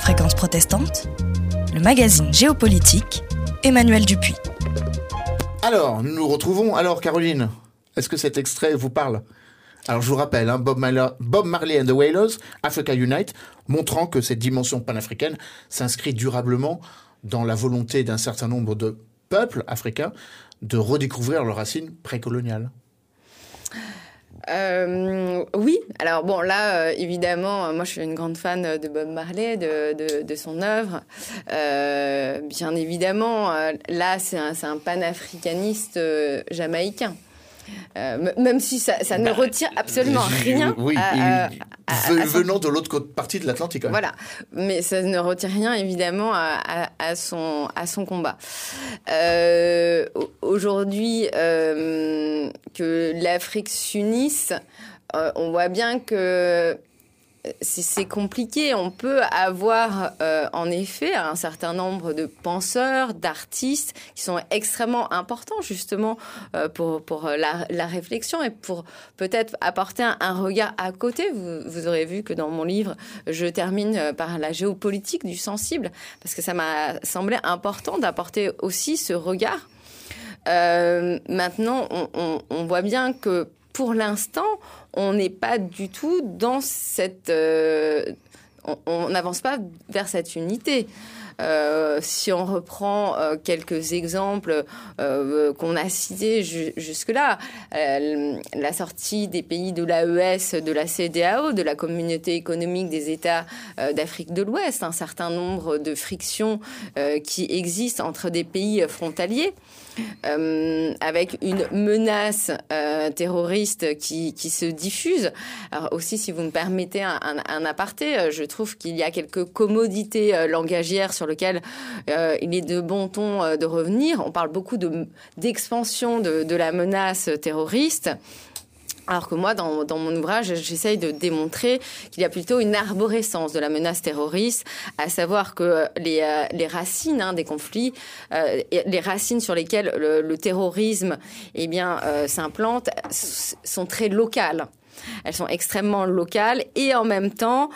Fréquence protestante, le magazine géopolitique, Emmanuel Dupuis. Alors, nous nous retrouvons. Alors, Caroline, est-ce que cet extrait vous parle ? Alors, je vous rappelle, Bob Marley and the Wailers, Africa Unite, montrant que cette dimension panafricaine s'inscrit durablement dans la volonté d'un certain nombre de peuples africains de redécouvrir leurs racines précoloniales. Oui, alors bon là évidemment moi je suis une grande fan de Bob Marley, de son œuvre, bien évidemment là c'est un panafricaniste jamaïcain. Même si ça ne retire absolument rien. Oui, venant de l'autre partie de l'Atlantique. Quand même. Voilà, mais ça ne retire rien évidemment à son combat. Aujourd'hui, que l'Afrique s'unisse, on voit bien que c'est compliqué. On peut avoir en effet un certain nombre de penseurs, d'artistes qui sont extrêmement importants justement pour la réflexion et pour peut-être apporter un regard à côté. Vous aurez vu que dans mon livre, je termine par la géopolitique du sensible parce que ça m'a semblé important d'apporter aussi ce regard. Maintenant, on voit bien que pour l'instant, on n'est pas du tout dans cette... on n'avance pas vers cette unité. Si on reprend quelques exemples qu'on a cités jusque-là, la sortie des pays de l'AES, de la CEDEAO, de la Communauté économique des États d'Afrique de l'Ouest, un certain nombre de frictions qui existent entre des pays frontaliers, avec une menace terroriste qui se diffuse. Alors aussi, si vous me permettez un aparté, je trouve qu'il y a quelques commodités langagières sur lesquelles il est de bon ton de revenir. On parle beaucoup d'expansion de la menace terroriste. Alors que moi, dans mon ouvrage, j'essaye de démontrer qu'il y a plutôt une arborescence de la menace terroriste, à savoir que les racines des conflits, les racines sur lesquelles le terrorisme s'implante, sont très locales. Elles sont extrêmement locales et en même temps,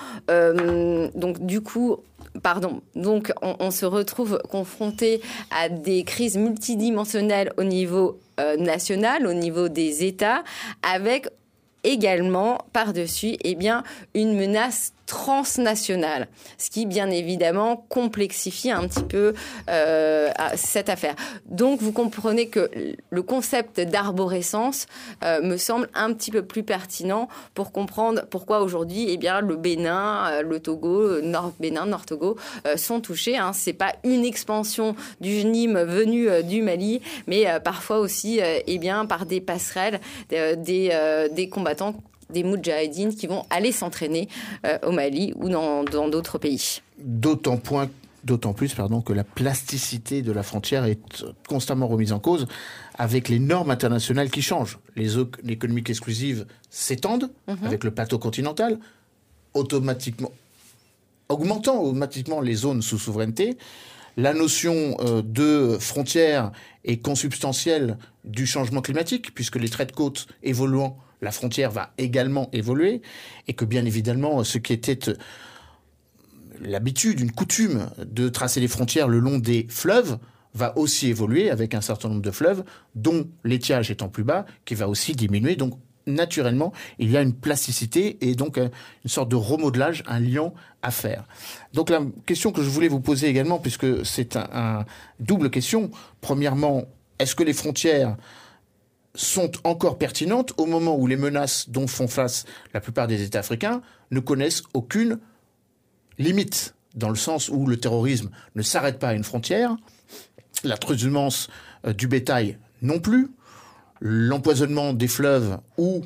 donc on se retrouve confronté à des crises multidimensionnelles au niveau national, au niveau des États, avec également par-dessus une menace transnationale, ce qui bien évidemment complexifie un petit peu cette affaire. Donc vous comprenez que le concept d'arborescence me semble un petit peu plus pertinent pour comprendre pourquoi aujourd'hui le Bénin, le Togo, Bénin, Nord-Togo sont touchés. C'est pas une expansion du JNIM venu du Mali, mais parfois aussi par des passerelles, des combattants, des moudjahidines qui vont aller s'entraîner au Mali ou dans d'autres pays. D'autant plus que la plasticité de la frontière est constamment remise en cause avec les normes internationales qui changent. Les zones économiques exclusives s'étendent avec le plateau continental, augmentant automatiquement les zones sous souveraineté. La notion de frontière est consubstantielle du changement climatique, puisque les traits de côte évoluant, la frontière va également évoluer, et que bien évidemment, ce qui était l'habitude, une coutume de tracer les frontières le long des fleuves, va aussi évoluer avec un certain nombre de fleuves, dont l'étiage étant plus bas, qui va aussi diminuer. Donc, naturellement, il y a une plasticité et donc une sorte de remodelage, un lien à faire. Donc, la question que je voulais vous poser également, puisque c'est un double question. Premièrement, est-ce que les frontières sont encore pertinentes au moment où les menaces dont font face la plupart des États africains ne connaissent aucune limite, dans le sens où le terrorisme ne s'arrête pas à une frontière, la transhumance du bétail non plus, l'empoisonnement des fleuves ou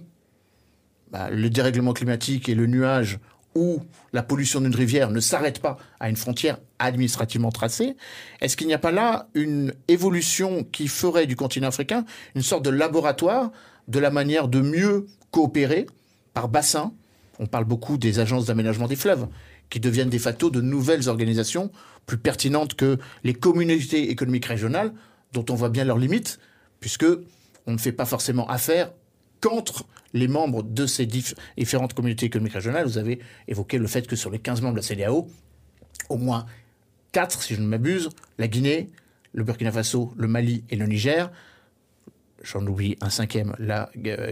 le dérèglement climatique et le nuage ou la pollution d'une rivière ne s'arrête pas à une frontière administrativement tracée. Est-ce qu'il n'y a pas là une évolution qui ferait du continent africain une sorte de laboratoire de la manière de mieux coopérer par bassin ? On parle beaucoup des agences d'aménagement des fleuves qui deviennent de facto de nouvelles organisations plus pertinentes que les communautés économiques régionales dont on voit bien leurs limites, puisque on ne fait pas forcément affaire qu'entre les membres de ces différentes communautés économiques régionales. Vous avez évoqué le fait que sur les 15 membres de la CEDEAO, au moins 4, si je ne m'abuse, la Guinée, le Burkina Faso, le Mali et le Niger. J'en oublie un 5e, la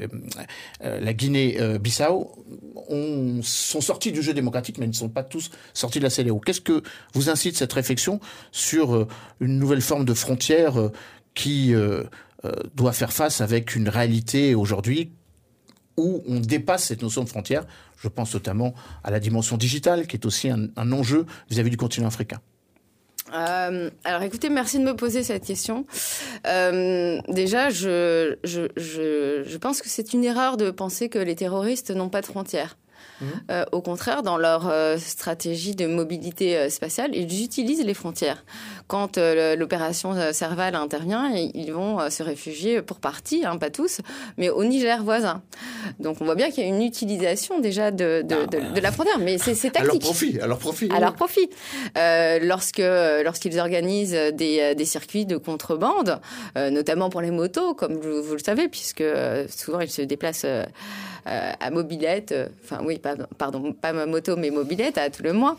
Guinée-Bissau, sont sortis du jeu démocratique, mais ne sont pas tous sortis de la CEDEAO. Qu'est-ce que vous incite cette réflexion sur une nouvelle forme de frontière qui doit faire face avec une réalité aujourd'hui où on dépasse cette notion de frontière? Je pense notamment à la dimension digitale, qui est aussi un enjeu vis-à-vis du continent africain. Alors écoutez, merci de me poser cette question. Déjà, je pense que c'est une erreur de penser que les terroristes n'ont pas de frontières. Au contraire, dans leur stratégie de mobilité spatiale, ils utilisent les frontières. Quand l'opération Serval intervient, ils vont se réfugier pour partie, pas tous, mais au Niger voisin. Donc on voit bien qu'il y a une utilisation déjà de la frontière, mais c'est tactique. À leur profit. À leur profit. Lorsqu'ils organisent des circuits de contrebande, notamment pour les motos, comme vous le savez, puisque souvent ils se déplacent à mobilette, pas ma moto, mais mobilette à tout le moins,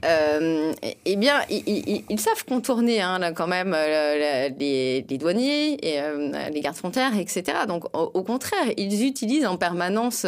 eh bien, ils savent contourner quand même les douaniers, et, les gardes-frontières, etc. Donc, au contraire, ils utilisent en permanence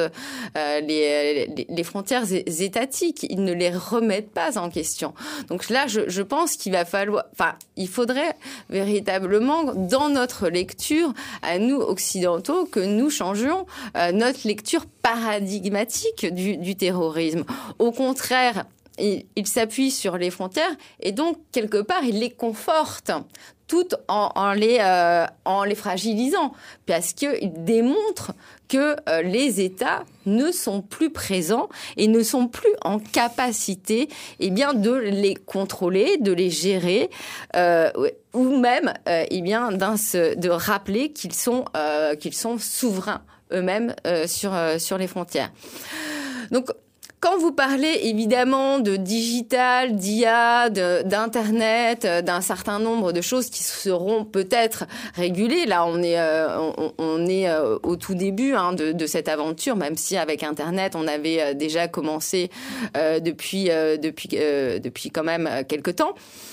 les frontières étatiques. Ils ne les remettent pas en question. Donc là, je pense qu'il faudrait véritablement, dans notre lecture, à nous occidentaux, que nous changions notre lecture paradigmatique du terrorisme. Au contraire, il s'appuie sur les frontières et donc, quelque part, il les conforte tout en les fragilisant, parce qu'il démontre que les États ne sont plus présents et ne sont plus en capacité de les contrôler, de les gérer, ou même de rappeler qu'ils sont souverains eux-mêmes sur les frontières. Donc, quand vous parlez évidemment de digital, d'IA, d'Internet, d'un certain nombre de choses qui seront peut-être régulées, là on est au tout début de cette aventure, même si avec Internet on avait déjà commencé depuis quand même quelque temps.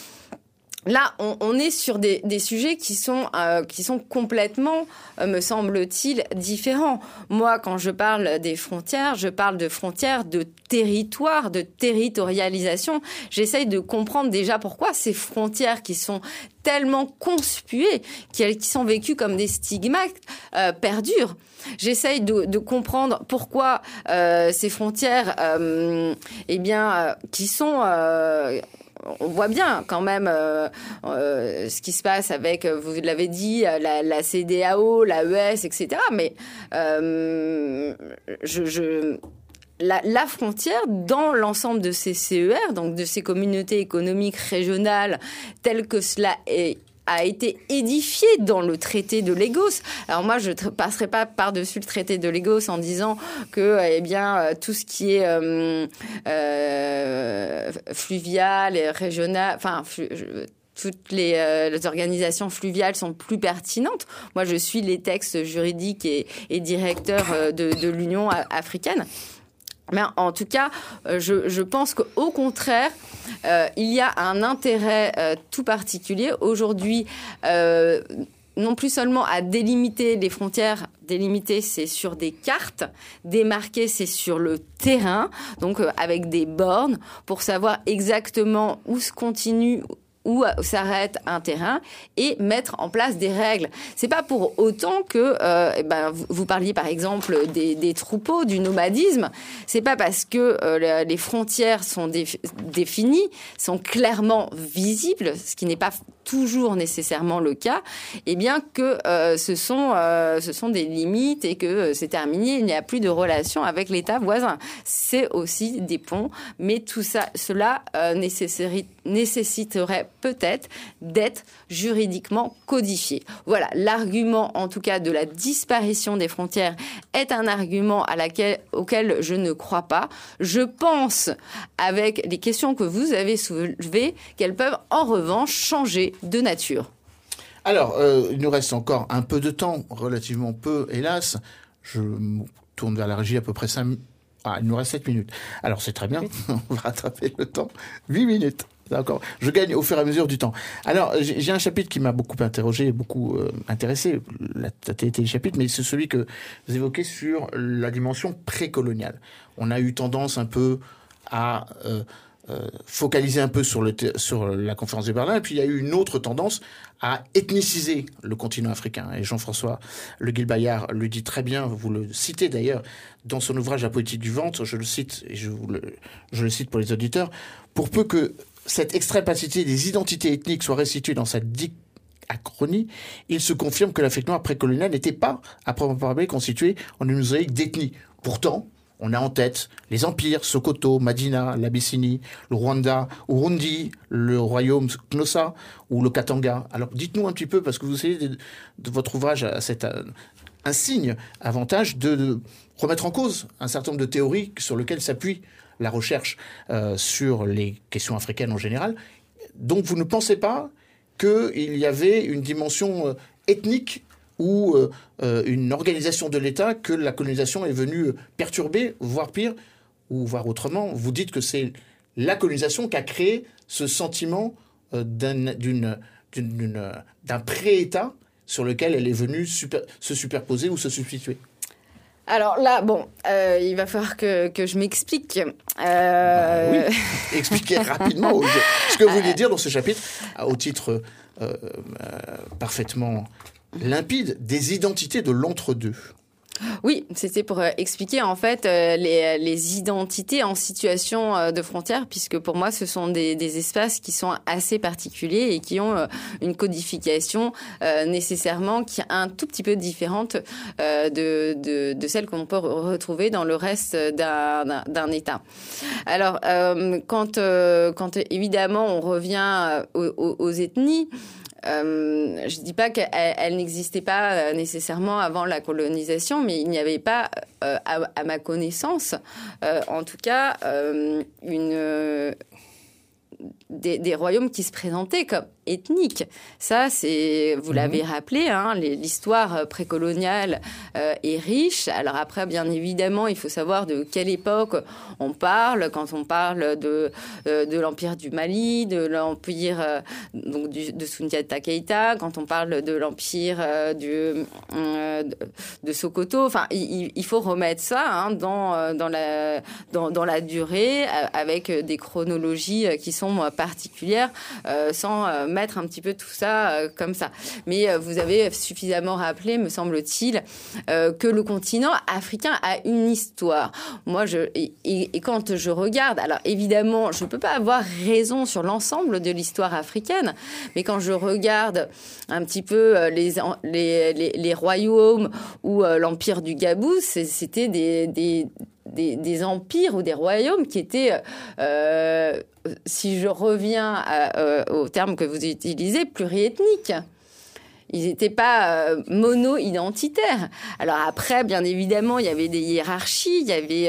Là, on est sur des sujets qui sont complètement, me semble-t-il, différents. Moi, quand je parle des frontières, je parle de frontières, de territoire, de territorialisation. J'essaye de comprendre déjà pourquoi ces frontières qui sont tellement conspuées, qui sont vécues comme des stigmates, perdurent. J'essaye de comprendre pourquoi ces frontières, qui sont... on voit bien quand même ce qui se passe avec, vous l'avez dit, la CEDEAO, l'AES, etc. Mais la frontière dans l'ensemble de ces CER, donc de ces communautés économiques régionales, telles que cela a été édifié dans le traité de Lagos. Alors moi, je ne passerai pas par-dessus le traité de Lagos en disant que tout ce qui est fluvial et régional, toutes les organisations fluviales sont plus pertinentes. Moi, je suis les textes juridiques et directeurs de l'Union africaine. Mais en tout cas, je pense qu'au contraire, il y a un intérêt tout particulier aujourd'hui, non plus seulement à délimiter les frontières. Délimiter, c'est sur des cartes. Démarquer, c'est sur le terrain, donc avec des bornes pour savoir exactement où se continue, où s'arrête un terrain, et mettre en place des règles. C'est pas pour autant que vous parliez par exemple des troupeaux, du nomadisme. C'est pas parce que les frontières sont définies, sont clairement visibles, ce qui n'est pas toujours nécessairement le cas, que ce sont des limites et que c'est terminé, il n'y a plus de relation avec l'État voisin. C'est aussi des ponts, mais cela nécessiterait peut-être d'être juridiquement codifié. Voilà, l'argument en tout cas de la disparition des frontières est un argument auquel je ne crois pas. Je pense, avec les questions que vous avez soulevées, qu'elles peuvent en revanche changer de nature. Alors, il nous reste encore un peu de temps, relativement peu, hélas. Je me tourne vers la régie à peu près 5 minutes. Il nous reste 7 minutes. Alors, c'est très bien, on va rattraper le temps. 8 minutes. D'accord. Je gagne au fur et à mesure du temps. Alors, j'ai un chapitre qui m'a beaucoup interrogé, beaucoup intéressé, la totalité du chapitre, mais c'est celui que vous évoquez sur la dimension précoloniale. On a eu tendance un peu à focaliser un peu sur la conférence de Berlin, et puis il y a eu une autre tendance à ethniciser le continent africain. Et Jean-François Le Guilbaillard le dit très bien, vous le citez d'ailleurs dans son ouvrage La politique du ventre, je le cite, et je le cite pour les auditeurs, pour peu que cette extrapacité des identités ethniques soit restituée dans sa diachronie, il se confirme que l'Afrique noire précoloniale n'était pas, à proprement parler, constituée en une mosaïque d'ethnies. Pourtant, on a en tête les empires, Sokoto, Madina, l'Abyssinie, le Rwanda, Urundi, le royaume Knossa ou le Katanga. Alors dites-nous un petit peu, parce que vous savez, de votre ouvrage à cet insigne avantage de remettre en cause un certain nombre de théories sur lesquelles s'appuie la recherche sur les questions africaines en général. Donc vous ne pensez pas qu'il y avait une dimension ethnique ou une organisation de l'État que la colonisation est venue perturber, voire pire, ou voire autrement. Vous dites que c'est la colonisation qui a créé ce sentiment d'un pré-État sur lequel elle est venue se superposer ou se substituer. Alors là, il va falloir que je m'explique. Oui, expliquez rapidement ce que vous voulez dire dans ce chapitre, au titre parfaitement limpide, des identités de l'entre-deux. Oui, c'était pour expliquer en fait les identités en situation de frontière, puisque pour moi ce sont des espaces qui sont assez particuliers et qui ont une codification nécessairement qui est un tout petit peu différente de celle qu'on peut retrouver dans le reste d'un État. Alors quand évidemment on revient aux ethnies, je dis pas qu'elle n'existait pas nécessairement avant la colonisation, mais il n'y avait pas, à ma connaissance, en tout cas, des royaumes qui se présentaient comme ethniques. Ça, vous l'avez rappelé, hein, l'histoire précoloniale est riche. Alors après, bien évidemment, il faut savoir de quelle époque on parle. Quand on parle de l'empire du Mali, de l'empire de Soundiata Keïta, quand on parle de l'empire de Sokoto. Enfin, il faut remettre ça dans la durée, avec des chronologies qui sont particulières, sans mettre un petit peu tout ça comme ça. Mais vous avez suffisamment rappelé, me semble-t-il, que le continent africain a une histoire. Moi, et quand je regarde, alors évidemment, je ne peux pas avoir raison sur l'ensemble de l'histoire africaine, mais quand je regarde un petit peu les royaumes ou l'empire du Gabou, c'était des empires ou des royaumes qui étaient, si je reviens au terme que vous utilisez, pluriethniques. Ils n'étaient pas mono-identitaires. Alors après, bien évidemment, il y avait des hiérarchies, il y avait,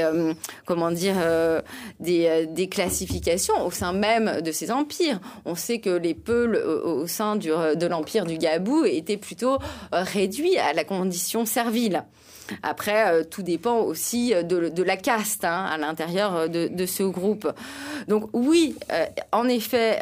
des classifications au sein même de ces empires. On sait que les Peuls au sein de l'empire du Gabou étaient plutôt réduits à la condition servile. Après, tout dépend aussi de la caste à l'intérieur de ce groupe. Donc oui, en effet,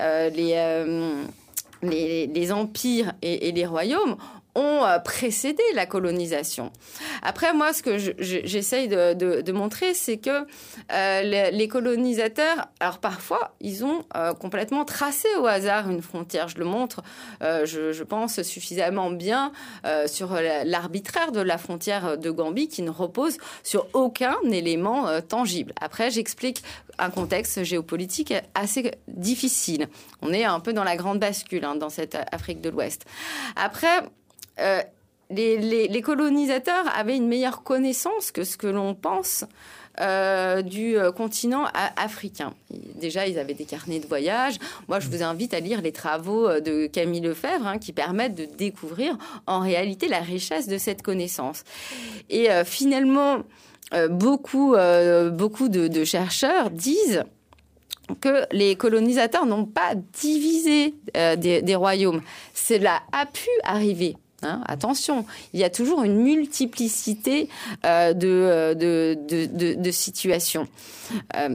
les empires et les royaumes ont précédé la colonisation. Après, moi, ce que j'essaye de montrer, c'est que les colonisateurs, alors parfois, ils ont complètement tracé au hasard une frontière. Je le montre, je pense, suffisamment bien sur l'arbitraire de la frontière de Gambie qui ne repose sur aucun élément tangible. Après, j'explique un contexte géopolitique assez difficile. On est un peu dans la grande bascule dans cette Afrique de l'Ouest. Après, les colonisateurs avaient une meilleure connaissance que ce que l'on pense du continent africain. Déjà, ils avaient des carnets de voyage. Moi, je vous invite à lire les travaux de Camille Lefebvre qui permettent de découvrir en réalité la richesse de cette connaissance. Et finalement, beaucoup de chercheurs disent que les colonisateurs n'ont pas divisé des royaumes. Cela a pu arriver. Attention, il y a toujours une multiplicité de situations.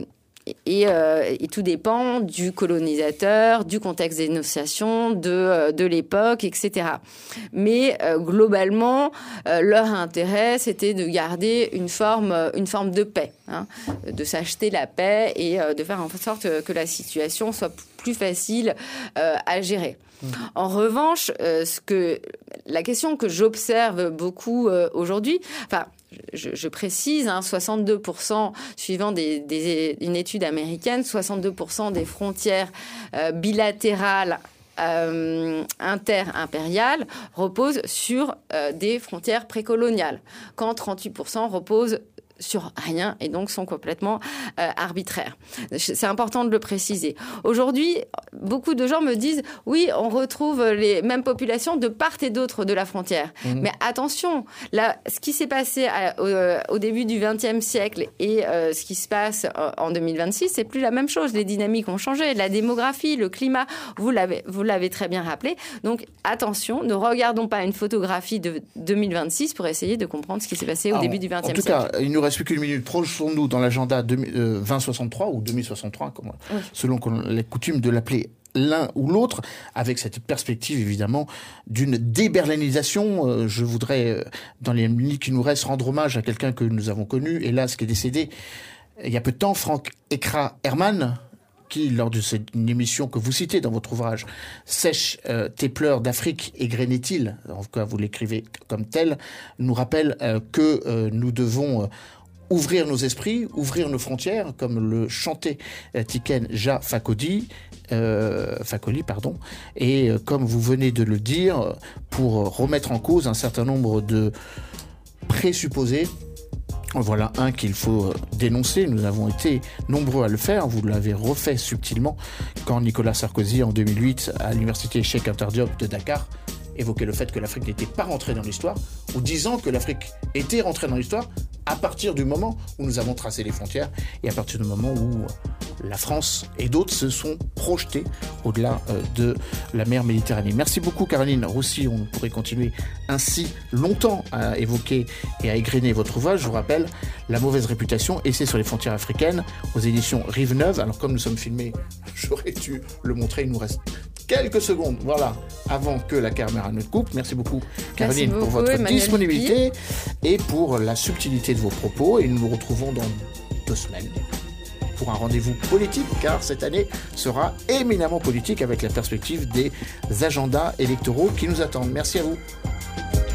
tout dépend du colonisateur, du contexte des négociations, de l'époque, etc. Mais globalement, leur intérêt, c'était de garder une forme de paix, de s'acheter la paix et de faire en sorte que la situation soit plus facile à gérer. En revanche, la question que j'observe beaucoup aujourd'hui, je précise, 62%, suivant une étude américaine, 62% des frontières bilatérales inter-impériales reposent sur des frontières précoloniales, quand 38% reposent sur rien et donc sont complètement arbitraires. C'est important de le préciser. Aujourd'hui, beaucoup de gens me disent « Oui, on retrouve les mêmes populations de part et d'autre de la frontière. Mais attention, là, ce qui s'est passé au début du XXe siècle et ce qui se passe en 2026, c'est plus la même chose. Les dynamiques ont changé, la démographie, le climat, vous l'avez très bien rappelé. Donc attention, ne regardons pas une photographie de 2026 pour essayer de comprendre ce qui s'est passé au début du XXe siècle. En tout cas, il nous reste plus qu'une minute. Projetons-nous dans l'agenda 2063 ou 2063, selon les coutumes de l'appeler l'un ou l'autre, avec cette perspective évidemment d'une déberlinisation. Je voudrais, dans les minutes qui nous restent, rendre hommage à quelqu'un que nous avons connu, hélas, qui est décédé il y a peu de temps, Frank Ekra Hermann, qui, lors de une émission que vous citez dans votre ouvrage, Sèche tes pleurs d'Afrique et graine-t-il, en tout cas vous l'écrivez comme tel, nous rappelle que nous devons ouvrir nos esprits, ouvrir nos frontières, comme le chantait Tiken Jah Fakoly, et comme vous venez de le dire, pour remettre en cause un certain nombre de présupposés. Voilà un qu'il faut dénoncer. Nous avons été nombreux à le faire. Vous l'avez refait subtilement quand Nicolas Sarkozy, en 2008, à l'université Cheikh Anta Diop de Dakar, évoquait le fait que l'Afrique n'était pas rentrée dans l'histoire, ou disant que l'Afrique était rentrée dans l'histoire à partir du moment où nous avons tracé les frontières et à partir du moment où la France et d'autres se sont projetés au-delà de la mer Méditerranée. Merci beaucoup Caroline Roussy. On pourrait continuer ainsi longtemps à évoquer et à égrener votre ouvrage. Je vous rappelle, La mauvaise réputation, essai sur les frontières africaines, aux éditions Rive Neuve. Alors comme nous sommes filmés, j'aurais dû le montrer, il nous reste quelques secondes, voilà, avant que la caméra ne coupe. Merci beaucoup, Caroline, pour votre disponibilité et pour la subtilité de vos propos. Et nous nous retrouvons dans 2 semaines pour un rendez-vous politique, car cette année sera éminemment politique avec la perspective des agendas électoraux qui nous attendent. Merci à vous.